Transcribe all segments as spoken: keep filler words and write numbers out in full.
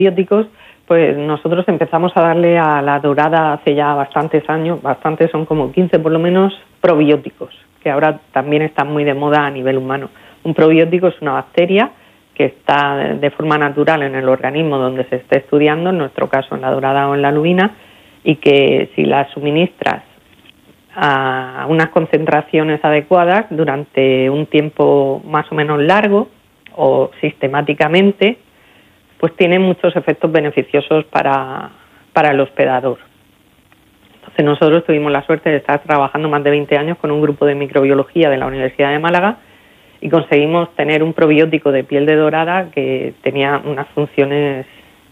Bióticos, pues nosotros empezamos a darle a la dorada hace ya bastantes años, bastantes, son como quince por lo menos, probióticos, que ahora también están muy de moda a nivel humano. Un probiótico es una bacteria que está de forma natural en el organismo donde se esté estudiando, en nuestro caso en la dorada o en la lubina, y que si la suministras a unas concentraciones adecuadas durante un tiempo más o menos largo o sistemáticamente, pues tiene muchos efectos beneficiosos para, para el hospedador. Entonces nosotros tuvimos la suerte de estar trabajando más de veinte años con un grupo de microbiología de la Universidad de Málaga y conseguimos tener un probiótico de piel de dorada que tenía unas funciones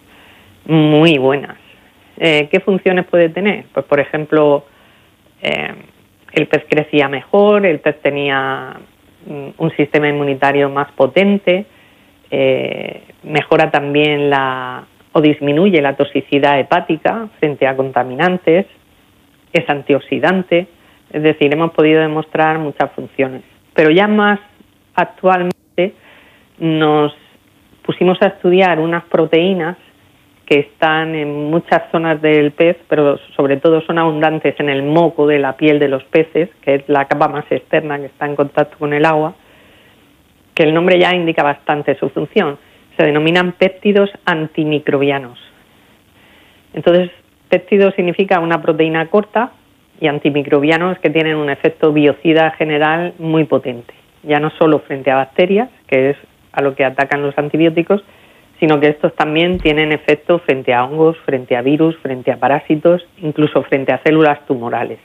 muy buenas. Eh, ¿Qué funciones puede tener? Pues por ejemplo, eh, el pez crecía mejor, el pez tenía un sistema inmunitario más potente, Eh, mejora también la o disminuye la toxicidad hepática frente a contaminantes, es antioxidante, es decir, hemos podido demostrar muchas funciones. Pero ya más actualmente nos pusimos a estudiar unas proteínas que están en muchas zonas del pez, pero sobre todo son abundantes en el moco de la piel de los peces, que es la capa más externa que está en contacto con el agua, que el nombre ya indica bastante su función. Se denominan péptidos antimicrobianos. Entonces, péptido significa una proteína corta y antimicrobianos que tienen un efecto biocida general muy potente. Ya no solo frente a bacterias, que es a lo que atacan los antibióticos, sino que estos también tienen efecto frente a hongos, frente a virus, frente a parásitos, incluso frente a células tumorales.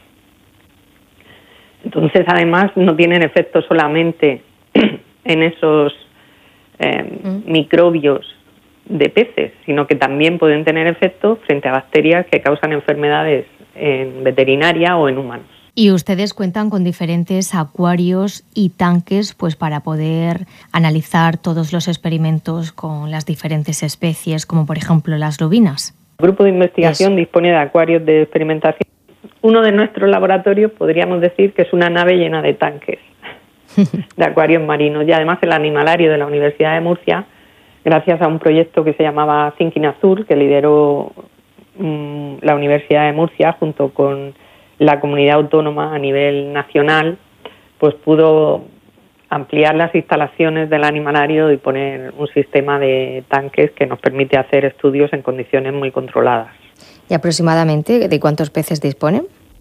Entonces, además, no tienen efecto solamente en esos eh, mm. microbios de peces, sino que también pueden tener efecto frente a bacterias que causan enfermedades en veterinaria o en humanos. Y ustedes cuentan con diferentes acuarios y tanques pues para poder analizar todos los experimentos con las diferentes especies, como por ejemplo las lubinas. El grupo de investigación Eso. dispone de acuarios de experimentación. Uno de nuestros laboratorios podríamos decir que es una nave llena de tanques de acuarios marinos, y además el animalario de la Universidad de Murcia, gracias a un proyecto que se llamaba Thinking Azul, que lideró mmm, la Universidad de Murcia junto con la comunidad autónoma a nivel nacional, pues pudo ampliar las instalaciones del animalario y poner un sistema de tanques que nos permite hacer estudios en condiciones muy controladas. ¿Y aproximadamente de cuántos peces disponen?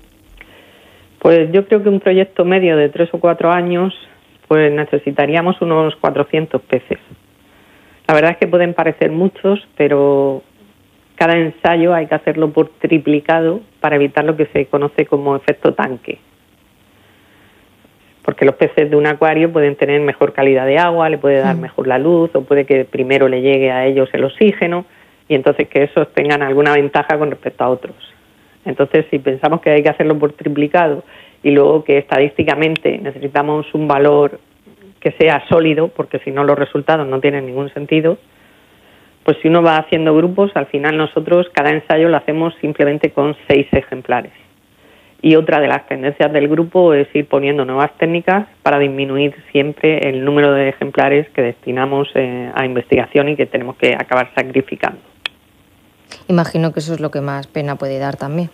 Pues yo creo que un proyecto medio de tres o cuatro años, pues necesitaríamos unos cuatrocientos peces. La verdad es que pueden parecer muchos, pero cada ensayo hay que hacerlo por triplicado para evitar lo que se conoce como efecto tanque. Porque los peces de un acuario pueden tener mejor calidad de agua, le puede dar mejor la luz, o puede que primero le llegue a ellos el oxígeno, y entonces que esos tengan alguna ventaja con respecto a otros. Entonces, si pensamos que hay que hacerlo por triplicado y luego que estadísticamente necesitamos un valor que sea sólido, porque si no los resultados no tienen ningún sentido, pues si uno va haciendo grupos, al final nosotros cada ensayo lo hacemos simplemente con seis ejemplares. Y otra de las tendencias del grupo es ir poniendo nuevas técnicas para disminuir siempre el número de ejemplares que destinamos eh, a investigación y que tenemos que acabar sacrificando. Imagino que eso es lo que más pena puede dar también.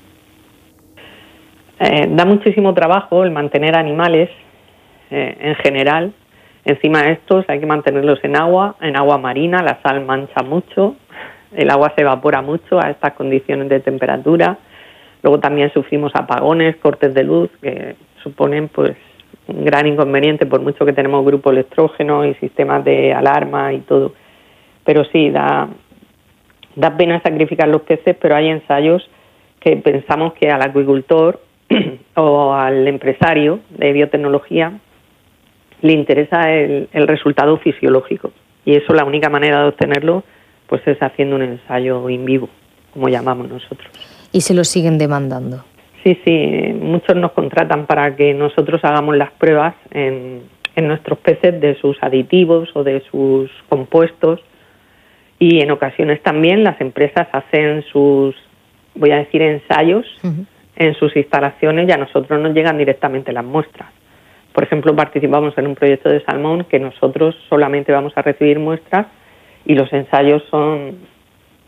Eh, da muchísimo trabajo el mantener animales eh, en general. Encima de estos hay que mantenerlos en agua, en agua marina, la sal mancha mucho, el agua se evapora mucho a estas condiciones de temperatura. Luego también sufrimos apagones, cortes de luz, que suponen pues un gran inconveniente por mucho que tenemos grupo electrógeno y sistemas de alarma y todo. Pero sí, da... Da pena sacrificar los peces, pero hay ensayos que pensamos que al acuicultor o al empresario de biotecnología le interesa el, el resultado fisiológico. Y eso, la única manera de obtenerlo pues es haciendo un ensayo in vivo, como llamamos nosotros. ¿Y se lo siguen demandando? Sí, sí. Muchos nos contratan para que nosotros hagamos las pruebas en, en nuestros peces de sus aditivos o de sus compuestos. Y en ocasiones también las empresas hacen sus, voy a decir, ensayos uh-huh. en sus instalaciones y a nosotros nos llegan directamente las muestras. Por ejemplo, participamos en un proyecto de salmón que nosotros solamente vamos a recibir muestras y los ensayos son